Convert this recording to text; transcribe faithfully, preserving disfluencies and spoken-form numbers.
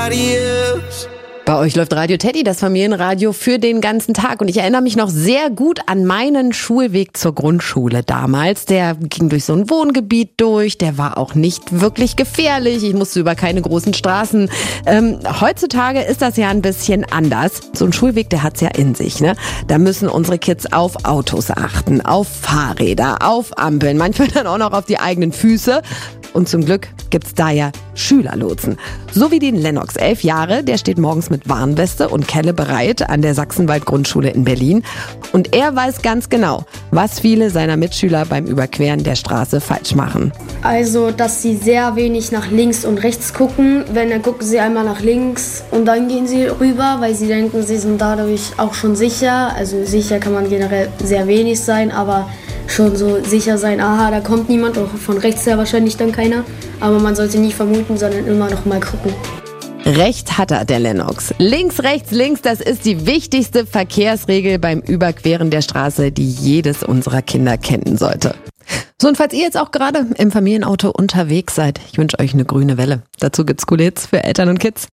nobody else. Bei euch läuft Radio Teddy, das Familienradio für den ganzen Tag. Und ich erinnere mich noch sehr gut an meinen Schulweg zur Grundschule damals. Der ging durch so ein Wohngebiet durch. Der war auch nicht wirklich gefährlich. Ich musste über keine großen Straßen. Ähm, heutzutage ist das ja ein bisschen anders. So ein Schulweg, der hat's ja in sich, ne? Da müssen unsere Kids auf Autos achten, auf Fahrräder, auf Ampeln, manchmal dann auch noch auf die eigenen Füße. Und zum Glück gibt's da ja Schülerlotsen. So wie den Lennox, elf Jahre, der steht morgens mit Warnweste und Kelle bereit an der Sachsenwald-Grundschule in Berlin. Und er weiß ganz genau, was viele seiner Mitschüler beim Überqueren der Straße falsch machen. Also, dass sie sehr wenig nach links und rechts gucken. Wenn, dann gucken sie einmal nach links und dann gehen sie rüber, weil sie denken, sie sind dadurch auch schon sicher. Also sicher kann man generell sehr wenig sein, aber schon so sicher sein, aha, da kommt niemand, auch von rechts her wahrscheinlich dann keiner. Aber man sollte nie vermuten, sondern immer noch mal gucken. Recht hat er, der Lennox. Links, rechts, links, das ist die wichtigste Verkehrsregel beim Überqueren der Straße, die jedes unserer Kinder kennen sollte. So, und falls ihr jetzt auch gerade im Familienauto unterwegs seid, ich wünsche euch eine grüne Welle. Dazu gibt's coole Hits für Eltern und Kids.